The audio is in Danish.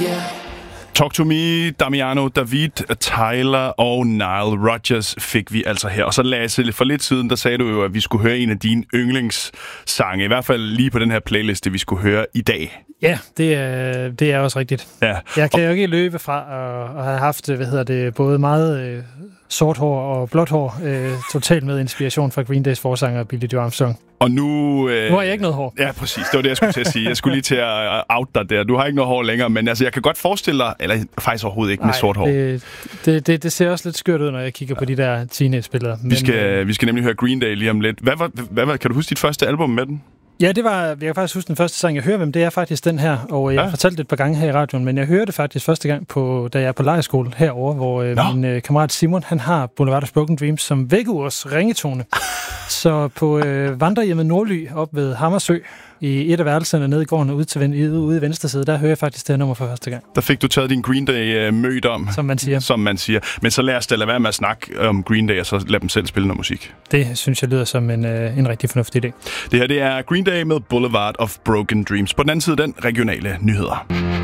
Talk to Me, Damiano, David, Tyler og Nile Rodgers fik vi altså her. Og så Lasse, for lidt siden, der sagde du jo, at vi skulle høre en af dine yndlingssange. I hvert fald lige på den her playliste, vi skulle høre i dag. Ja, det er også rigtigt. Ja. Jeg kan jo ikke løbe fra at have haft, både meget sort hår og blåt hår, totalt med inspiration fra Green Days forsanger Billy Joe Armstrong. Og nu har jeg ikke noget hår. Ja, præcis. Det var det, jeg skulle til at sige. Jeg skulle lige til at out dig der. Du har ikke noget hår længere, men altså, jeg kan godt forestille dig, eller faktisk overhovedet ikke med sort hår. Det ser også lidt skørt ud, når jeg kigger på de der teenage-billeder. Vi skal nemlig høre Green Day lige om lidt. Hvad kan du huske dit første album med den? Ja, jeg kan faktisk huske den første sang, jeg hører, hvem det er faktisk den her, og jeg har fortalt det et par gange her i radioen, men jeg hørte det faktisk første gang, da jeg er på lejrskole herovre, hvor min kammerat Simon, han har Boulevard of Broken Dreams som vækkeurs ringetone. Så på vandrehjemmet Nordly op ved Hammersø, i et af værelserne nede i gården ude i venstre side, der hører jeg faktisk det her nummer for første gang. Der fik du taget din Green Day mødt om. Som man siger. Men så lad os da lade være med at snakke om Green Day, og så lad dem selv spille noget musik. Det synes jeg lyder som en rigtig fornuftig idé. Det her, det er Green Day med Boulevard of Broken Dreams. På den anden side, den regionale nyheder.